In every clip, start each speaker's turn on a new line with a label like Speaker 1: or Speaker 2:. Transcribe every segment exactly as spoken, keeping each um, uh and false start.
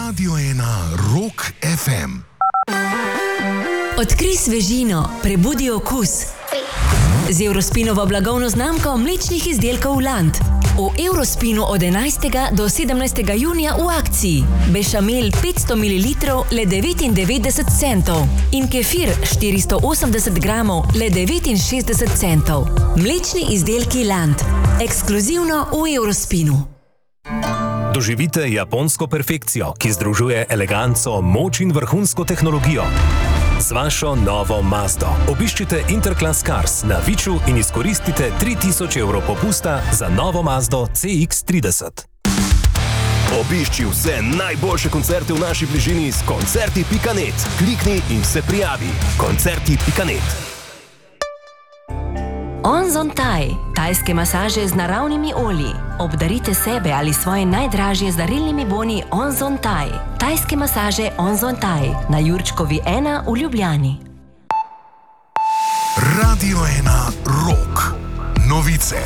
Speaker 1: Radio ena Rock ef em.
Speaker 2: Odkrij svežino, prebudi okus. Z Eurospinovo blagovno znamko mlečnih izdelkov Land. V Eurospinu od enajstega do sedemnajstega junija v akciji. Bešamel petsto mililitrov le devetindevetdeset centov in kefir štiristo osemdeset gramov le devetinšestdeset centov. Mlečni izdelki Land. Ekskluzivno v Eurospinu.
Speaker 3: Doživite japonsko perfekcijo, ki združuje eleganco, moč in vrhunsko tehnologijo. Z vašo novo Mazdo obiščite Interclass Cars na Viču in izkoristite tri tisoč evrov popusta za novo Mazdo C X trideset.
Speaker 4: Obišči vse najboljše koncerte v naši bližini s koncerti pika net. Klikni in se prijavi. koncerti pika net.
Speaker 2: Onzon Thai. Tajske masaže z naravnimi olji. Obdarite sebe ali svoje najdražje z darilnimi boni Onzon Thai. Tajske masaže Onzon Thai na Jurčkovi ena v Ljubljani.
Speaker 1: Radio ena Rock. Novice.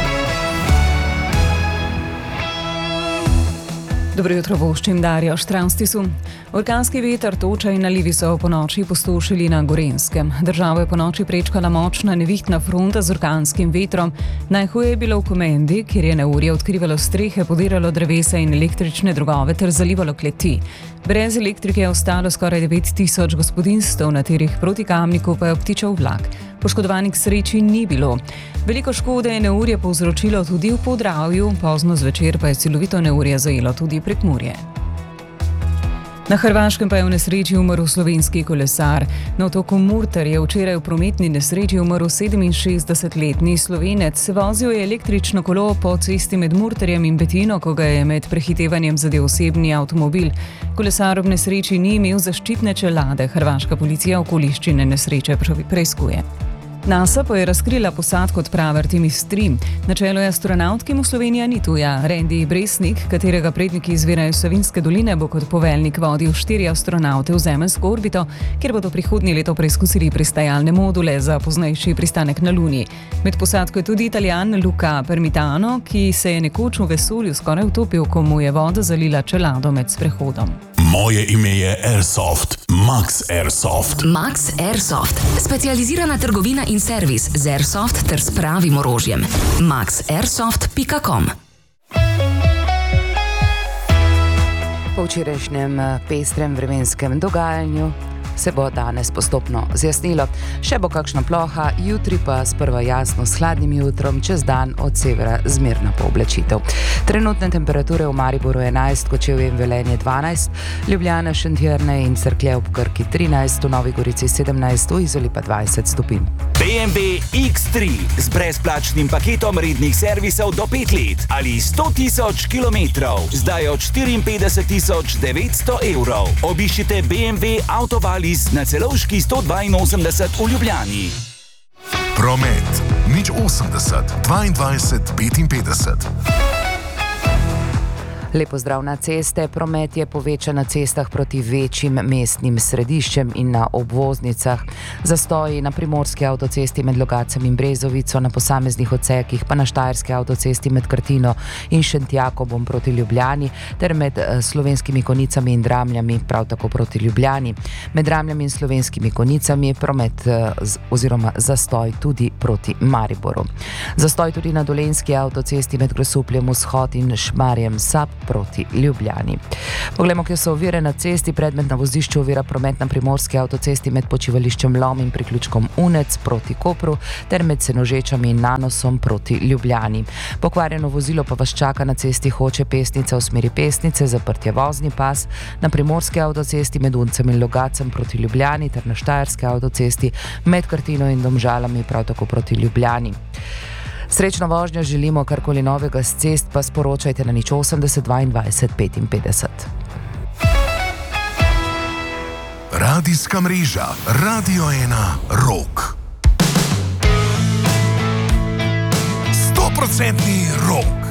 Speaker 5: Dobro jutro, voščim Darjo Štranstisu. Orkanski veter, toča in nalivi so po noči pustošili na Gorenjskem. Državo je po noči prečkala močna nevihtna fronta z orkanskim vetrom. Najhuje je bilo v Komendi, kjer je neurje odkrivalo strehe, podiralo drevesa in električne drogove ter zalivalo kleti. Brez elektrike je ostalo skoraj devet tisoč gospodinjstev, na tirih proti Kamniku pa je obtičal vlak. Poškodovanih k sreči ni bilo. Veliko škode je neurje povzročilo tudi v Podravju, pozno zvečer pa je silovito neurje zajelo tudi Prekmurje. Na Hrvaškem pa je v nesreči umrl slovenski kolesar. Na otoku Murter je včeraj v prometni nesreči umrl sedeminšestdesetletni Slovenec. Vozil je električno kolo po cesti med Murterjem in Betino, ko ga je med prehitevanjem zadel osebni avtomobil. Kolesar ob nesreči ni imel zaščitne čelade. Hrvaška policija okoliščine nesreče preiskuje. NASA pa je razkrila posadko odprave Artemis tri. Na čelu je astronaut, ki mu Slovenija ni tuja. Randy Bresnik, katerega predniki izvirajo iz Savinjske doline, bo kot poveljnik vodil štiri astronaute v zemeljsko orbito, kjer bodo prihodnje leto preizkusili pristajalne module za poznejši pristanek na Luni. Med posadko je tudi Italijan Luca Permitano, ki se je nekoč v vesolju skoraj utopil, ko mu je voda zalila čelado med sprehodom.
Speaker 6: Moje ime je Airsoft. Max Airsoft.
Speaker 2: Max Airsoft. Specializirana trgovina in servis z Airsoft ter s pravim orožjem. max airsoft pika com.
Speaker 7: Po včerajšnjem pestrem vremenskem dogajanju se bo danes postopno zjasnilo. Še bo kakšna ploha, jutri pa sprva jasno s hladnim jutrom, čez dan od severa zmerna pooblačitev. Trenutne temperature v Mariboru enajst, Kočevje in Velenje dvanajst, Ljubljana, Šentjerne in Cerklje ob Krki trinajst, v Novi Gorici sedemnajst, v Izoli pa dvajset stopinj.
Speaker 8: B M W X tri z brezplačnim paketom rednih servisov do pet let ali sto tisoč kilometrov, zdaj od štiriinpetdeset tisoč devetsto evrov. Obiščite B M W Autovalis na Celovški sto dvainosemdeset v Ljubljani.
Speaker 1: Promet nič osemdeset dvaindvajset petinpetdeset.
Speaker 7: Lepo zdrav na ceste. Promet je povečan na cestah proti večjim mestnim središčem in na obvoznicah. Zastoji na primorski avtocesti med Logatcem in Brezovico, na posameznih odsekih pa na štajerski avtocesti med Krtino in Šentjakobom proti Ljubljani ter med Slovenskimi Konjicami in Dramljami prav tako proti Ljubljani. Med Dramljami in Slovenskimi Konjicami je promet oziroma zastoj tudi proti Mariboru. Zastoj tudi na Dolenjski avtocesti med Grosupljem vzhod in Šmarjem Sap proti Ljubljani. Poglejmo, kje so ovire na cesti. Predmet na vozišču ovira promet na primorski avtocesti med počivališčem Lom in priključkom Unec proti Kopru ter med Senožečami in Nanosom proti Ljubljani. Pokvarjeno vozilo pa vas čaka na cesti Hoče Pesnica v smeri Pesnice, zaprt je vozni pas na primorski avtocesti med Uncem in Logatcem proti Ljubljani ter na štajerski avtocesti med Krtino in Domžalami prav tako proti Ljubljani. Srečno vožnjo želimo, karkoli novega s cest pa sporočajte na nič osemdeset dvaindvajset petinpetdeset.
Speaker 1: Radijska mreža Radio ena Rock. Stoprocentni rock.